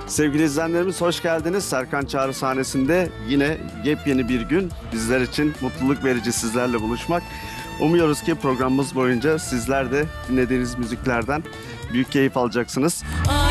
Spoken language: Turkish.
Sevgili izleyenlerimiz hoş geldiniz. Serkan Çağrı sahnesinde yine yepyeni bir gün. Bizler için mutluluk verici sizlerle buluşmak. Umuyoruz ki programımız boyunca sizler de dinlediğiniz müziklerden büyük keyif alacaksınız.